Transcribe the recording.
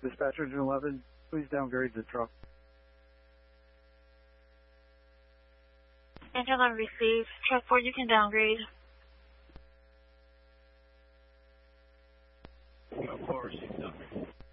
Dispatcher Engine 11, please downgrade the truck. Engine 11 received. Truck 4, you can downgrade. Of course, you downgrade.